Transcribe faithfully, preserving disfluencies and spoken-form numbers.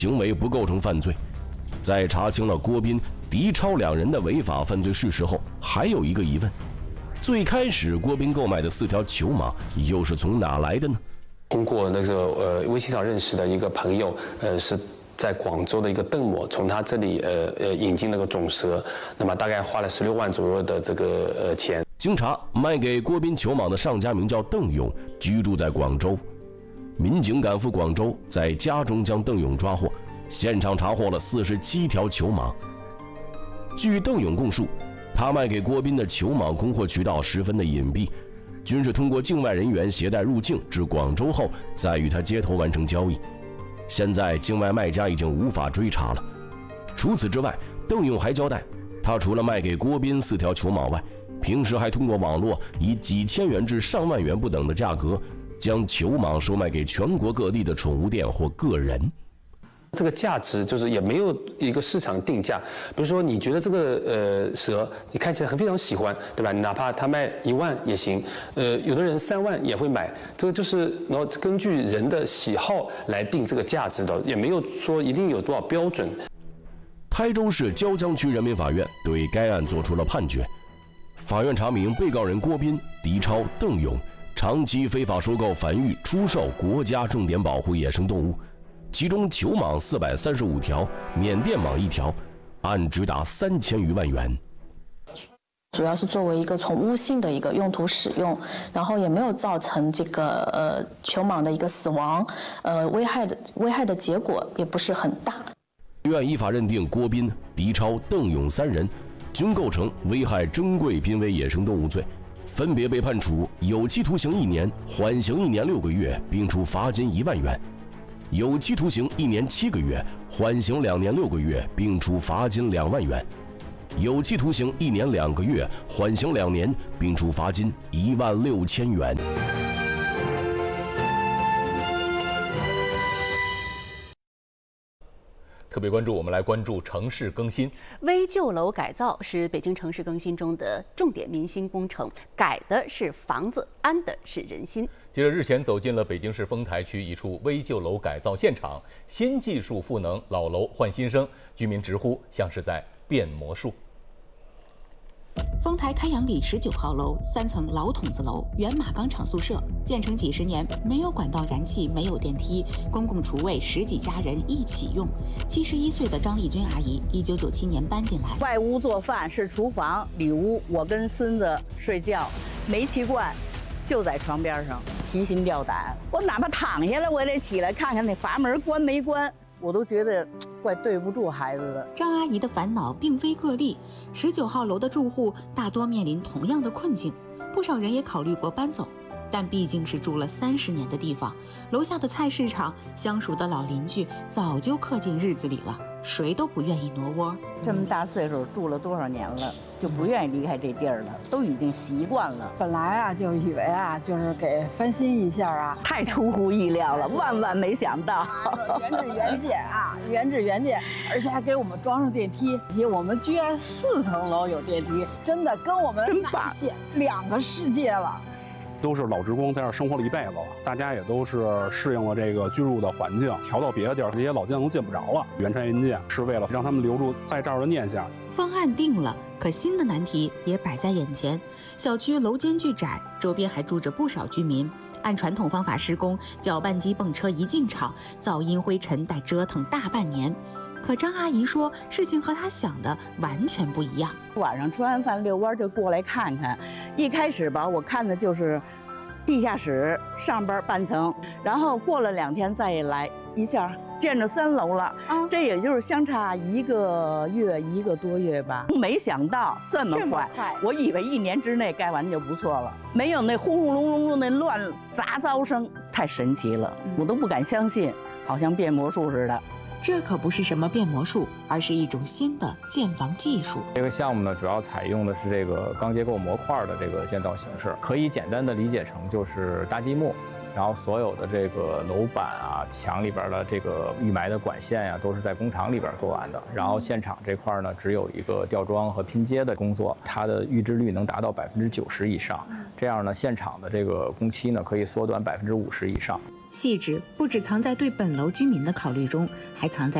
行为不构成犯罪。在查清了郭斌、狄超两人的违法犯罪事实后，还有一个疑问：最开始郭斌购买的四条球蟒又是从哪来的呢？ 通过那个呃微信上认识的一个朋友，呃是在广州的一个邓某，从他这里呃呃引进那个种蛇，那么大概花了十六万左右的这个呃钱。 经查，卖给郭斌球蟒的上家名叫邓勇，居住在广州。民警赶赴广州，在家中将邓勇抓获，现场查获了四十七条球蟒。据邓勇供述，他卖给郭斌的球蟒供货渠道十分的隐蔽，均是通过境外人员携带入境至广州后，再与他接头完成交易。现在境外卖家已经无法追查了。除此之外，邓勇还交代，他除了卖给郭斌四条球蟒外，平时还通过网络以几千元至上万元不等的价格，将球蟒售卖给全国各地的宠物店或个人。 这个价值就是也没有一个市场定价，比如说你觉得这个呃蛇你看起来很非常喜欢，对吧？你哪怕它卖一万也行，呃，有的人三万也会买，这个就是然后根据人的喜好来定这个价值的，也没有说一定有多少标准。 台州市椒江区人民法院对该案作出了判决。法院查明，被告人郭斌、狄超、邓勇长期非法收购、繁育、出售国家重点保护野生动物，其中球蟒四百三十五条，缅甸蟒一条，案值达三千余万元。 主要是作为一个宠物性的一个用途使用，然后也没有造成这个呃球蟒的一个死亡，呃危害的危害的结果也不是很大。 院依法认定郭斌、狄超、邓勇三人均构成危害珍贵濒危野生动物罪，分别被判处有期徒刑一年、缓刑一年六个月，并处罚金一万元；有期徒刑一年七个月，缓刑两年六个月，并处罚金两万元；有期徒刑一年两个月，缓刑两年，并处罚金一万六千元。 特别关注，我们来关注城市更新。 危旧楼改造是北京城市更新中的重点民心工程，改的是房子，安的是人心。 记者日前走进了北京市丰台区一处危旧楼改造现场，新技术赋能，老楼换新生，居民直呼像是在变魔术。 丰台开阳里十九号楼，三层老筒子楼，原马钢厂宿舍，建成几十年，没有管道燃气，没有电梯，公共厨卫十几家人一起用。七十一岁的张丽君阿姨，一九九七年搬进来， 外屋做饭是厨房，里屋我跟孙子睡觉，煤气罐就在床边上，提心吊胆。我哪怕躺下来，我也得起来看看那阀门关没关。我都觉得怪对不住孩子的。 张阿姨的烦恼并非个例，十九号楼的住户大多面临同样的困境，不少人也考虑过搬走，但毕竟是住了三十年的地方，楼下的菜市场、相熟的老邻居早就刻进日子里了，谁都不愿意挪窝。 这么大岁数住了多少年了，就不愿意离开这地儿了，都已经习惯了。 本来啊，就以为啊，就是给翻新一下啊， 太出乎意料了，万万没想到。 原汁原件啊，原汁原件，而且还给我们装上电梯，我们居然四层楼有电梯，真的跟我们真棒， 两个世界了。 都是老职工在这儿生活了一辈子了，大家也都是适应了这个居住的环境，调到别的地儿，这些老建都见不着了。原拆原建是为了让他们留住在这儿的念想。 方案定了，可新的难题也摆在眼前。小区楼间距窄，周边还住着不少居民。按传统方法施工，搅拌机泵车一进场，噪音灰尘得折腾大半年。可张阿姨说，事情和她想的完全不一样。 晚上吃完饭遛弯就过来看看，一开始吧，我看的就是地下室上边半层，然后过了两天再来一下，建着三楼了。啊，这也就是相差一个月一个多月吧。没想到这么快，快我以为一年之内盖完就不错了，没有那轰轰隆隆的那乱杂噪声，太神奇了，我都不敢相信，好像变魔术似的。 这可不是什么变魔术，而是一种新的建房技术。 这个项目呢，主要采用的是这个钢结构模块的这个建造形式，可以简单的理解成就是搭积木，然后所有的这个楼板啊、墙里边的这个预埋的管线呀、啊，都是在工厂里边做完的。然后现场这块呢，只有一个吊装和拼接的工作，它的预制率能达到百分之九十以上。这样呢，现场的这个工期呢，可以缩短百分之五十以上。 细致不只藏在对本楼居民的考虑中，还藏在